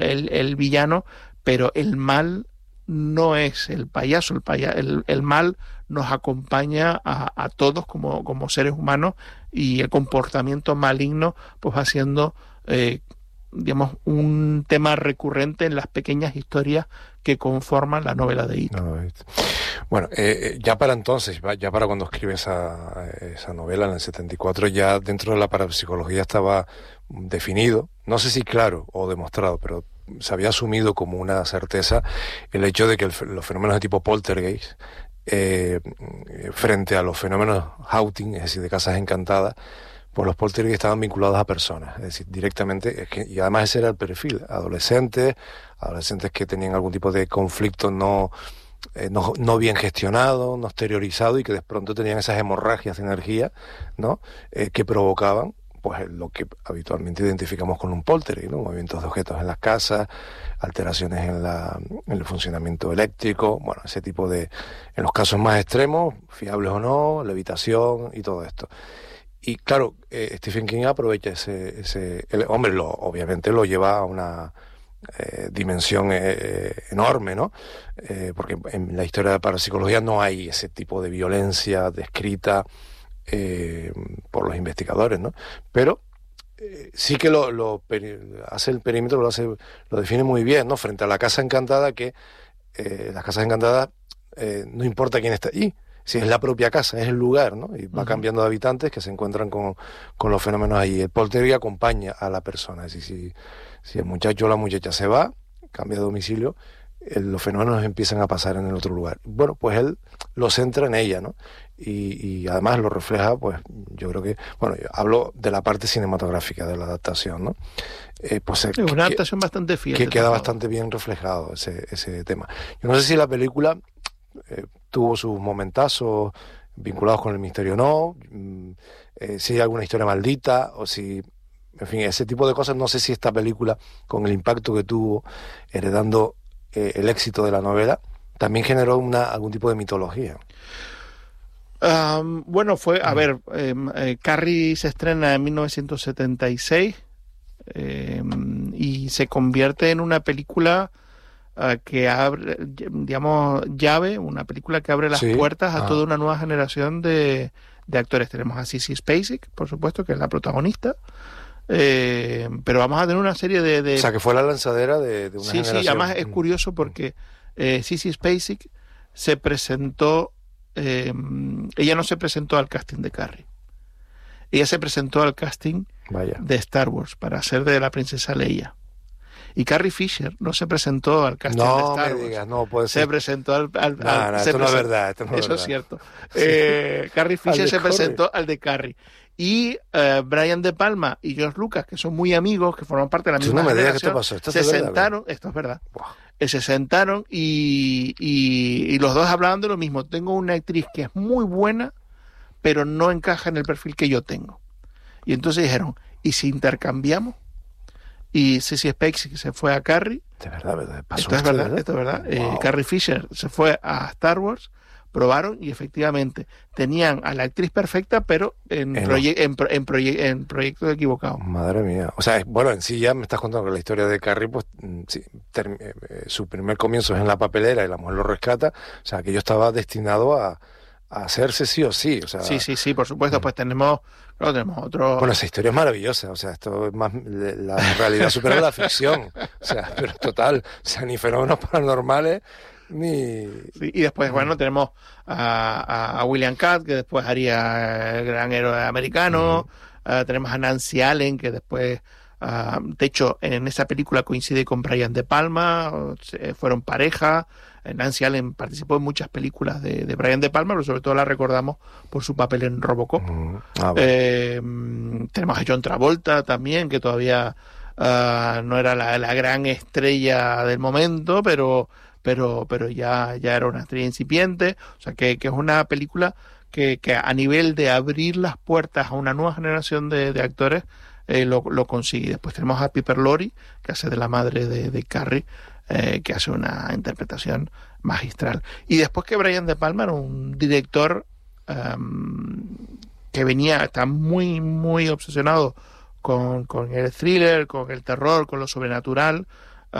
el villano, pero el mal no es el payaso, el mal nos acompaña a todos como seres humanos, y el comportamiento maligno pues va siendo digamos un tema recurrente en las pequeñas historias que conforman la novela de It. Bueno, ya para entonces, ya para cuando escribe esa novela en el 74, ya dentro de la parapsicología estaba definido, no sé si claro o demostrado, pero se había asumido como una certeza el hecho de que los fenómenos de tipo poltergeist, frente a los fenómenos haunting, es decir, de casas encantadas, pues los poltergeist estaban vinculados a personas, es decir, directamente, y además ese era el perfil, adolescentes que tenían algún tipo de conflicto no bien gestionado, no exteriorizado, y que de pronto tenían esas hemorragias de energía, ¿no? Que provocaban pues lo que habitualmente identificamos con un poltergeist, ¿no? Movimientos de objetos en las casas, alteraciones en el funcionamiento eléctrico, bueno, ese tipo de, en los casos más extremos, fiables o no, levitación y todo esto. Y claro, Stephen King aprovecha obviamente lo lleva a una dimensión enorme, ¿no? Porque en la historia de la parapsicología no hay ese tipo de violencia descrita por los investigadores, ¿no? Pero sí que hace el perímetro, lo define muy bien, ¿no? Frente a la casa encantada, que las casas encantadas no importa quién está allí, si es la propia casa, es el lugar, ¿no? Y va cambiando de habitantes que se encuentran con los fenómenos allí. El poltergeist acompaña a la persona, es decir, si el muchacho o la muchacha se va, cambia de domicilio, los fenómenos empiezan a pasar en el otro lugar. Bueno, pues él lo centra en ella, ¿no? Y además lo refleja, pues yo creo que, bueno, yo hablo de la parte cinematográfica de la adaptación, ¿no? Pues es una adaptación bastante fiel. Que queda bastante bien reflejado ese tema. Yo no sé si la película tuvo sus momentazos vinculados con el misterio o no, si hay alguna historia maldita, o si, en fin, ese tipo de cosas. No sé si esta película, con el impacto que tuvo, heredando el éxito de la novela, también generó algún tipo de mitología. Bueno, Carrie se estrena en 1976 y se convierte en una película que abre, digamos, una película que abre las puertas a toda una nueva generación de actores. Tenemos a Sissy Spacek, por supuesto, que es la protagonista, pero vamos a tener una serie de... O sea, que fue la lanzadera de una generación. Sí, además es curioso porque Sissy Spacek se presentó, ella no se presentó al casting de Carrie, ella se presentó al casting de Star Wars para ser de la princesa Leia. Y Carrie Fisher no se presentó al casting de Star Wars. No me digas, no puede ser. Se presentó al esto no es verdad. Eso es cierto. Carrie Fisher se presentó al de Carrie. Y Brian De Palma y George Lucas, que son muy amigos, que forman parte de la misma generación, se sentaron, esto es verdad, se sentaron y los dos hablaban de lo mismo. Tengo una actriz que es muy buena, pero no encaja en el perfil que yo tengo. Y entonces dijeron, ¿y si intercambiamos? Y Sissy Spacek se fue a Carrie. De verdad, esto es verdad. Wow. Carrie Fisher se fue a Star Wars, probaron y efectivamente tenían a la actriz perfecta, pero en proyectos equivocados. Madre mía. O sea, bueno, en sí ya me estás contando que la historia de Carrie, pues sí, su primer comienzo es en la papelera y la mujer lo rescata. O sea, que yo estaba destinado a hacerse sí o sí. O sea, sí, por supuesto. Pues tenemos otro... Bueno, esa historia es maravillosa. O sea, esto es más... La realidad supera la ficción. O sea, pero total. O sea, ni fenómenos paranormales, ni... Sí, y después, bueno, tenemos a William Katt, que después haría El gran héroe americano. Tenemos a Nancy Allen, que después... de hecho, en esa película coincide con Brian De Palma. Fueron pareja. Nancy Allen participó en muchas películas de Brian De Palma, pero sobre todo la recordamos por su papel en Robocop. Tenemos a John Travolta también, que todavía no era la gran estrella del momento, pero ya era una estrella incipiente. O sea, que es una película que a nivel de abrir las puertas a una nueva generación de actores lo consigue. Después tenemos a Piper Laurie, que hace de la madre de Carrie, que hace una interpretación magistral. Y después que Brian De Palma era un director que está muy, muy obsesionado con el thriller, con el terror, con lo sobrenatural.